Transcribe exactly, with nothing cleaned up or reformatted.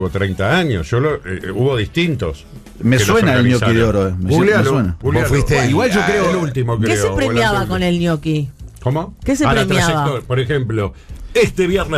treinta años, yo lo, eh, hubo distintos. Me suena el ñoqui de oro. Me, me suena. Vos fuiste bueno, igual yo creo el último, creo. ¿Qué se premiaba con el ñoqui? ¿Cómo? ¿Qué se a premiaba? Por ejemplo, este viernes